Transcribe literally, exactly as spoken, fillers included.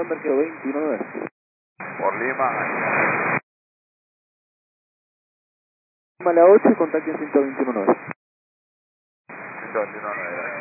November ciento veintiuno nueve. Por Lima. Lima a la ocho y contacto ciento veintiuno nueve. ciento veintiuno nueve.